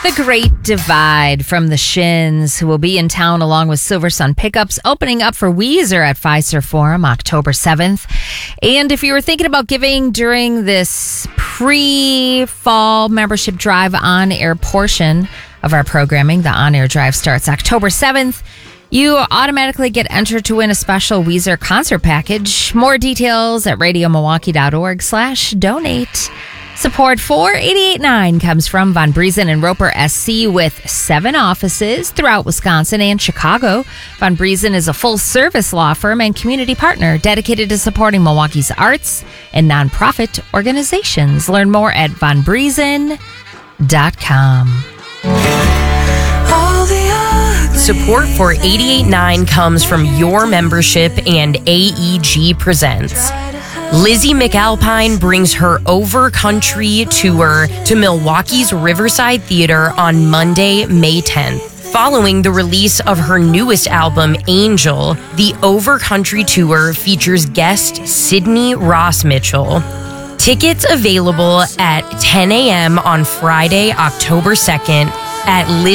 The Great Divide from the Shins, who will be in town along with Silver Sun Pickups, opening up for Weezer at Fiserv Forum October 7th. And if you were thinking about giving during this pre-fall membership drive on-air portion of our programming, the on-air drive starts October 7th, you automatically get entered to win a special Weezer concert package. More details at radiomilwaukee.org/donate. Support for 88.9 comes from Von Briesen and Roper SC with 7 offices throughout Wisconsin and Chicago. Von Briesen is a full-service law firm and community partner dedicated to supporting Milwaukee's arts and nonprofit organizations. Learn more at vonbriesen.com. Support for 88.9 comes from your membership and AEG Presents. Lizzie McAlpine brings her Overcountry tour to Milwaukee's Riverside Theater on Monday, May 10th. Following the release of her newest album, Angel, the Overcountry tour features guest Sydney Ross Mitchell. Tickets available at 10 a.m. on Friday, October 2nd at